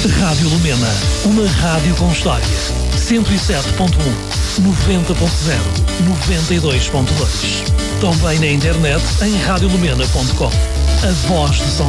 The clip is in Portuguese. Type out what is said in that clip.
Rádio Lumena, uma rádio com história. 107.1, 90.0, 92.2. Também na internet em radiolumena.com. A voz de São